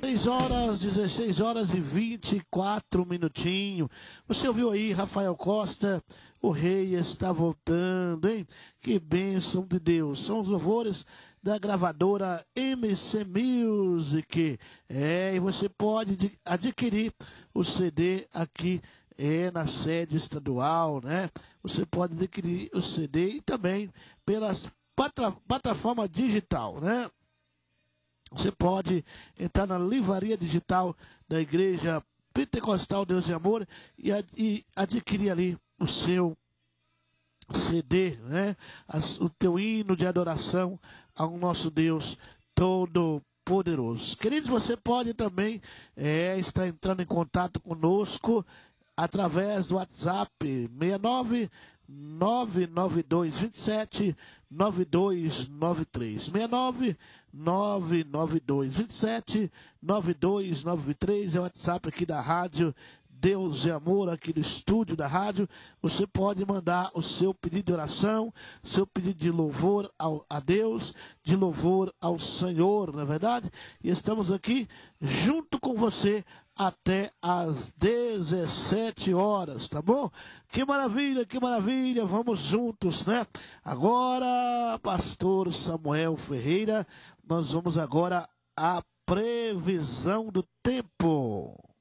16 horas e 24 minutinhos. Você ouviu aí, Rafael Costa, o rei está voltando, hein? Que bênção de Deus. São os louvores da gravadora MC Music. E você pode adquirir o CD aqui na sede estadual, né? Você pode adquirir o CD e também pelas plataforma digital, né? Você pode entrar na livraria digital da Igreja Pentecostal Deus e Amor e adquirir ali o seu CD, né? O teu hino de adoração ao nosso Deus Todo-Poderoso. Queridos, você pode também estar entrando em contato conosco através do WhatsApp 69 99227 9293 69 99227 9293 é o WhatsApp aqui da rádio Deus e Amor, aqui do estúdio da rádio. Você pode mandar o seu pedido de oração, seu pedido de louvor a Deus, de louvor ao Senhor, não é verdade? E estamos aqui junto com você até às 17 horas, tá bom? Que maravilha, vamos juntos, né? Agora, pastor Samuel Ferreira, nós vamos agora à previsão do tempo.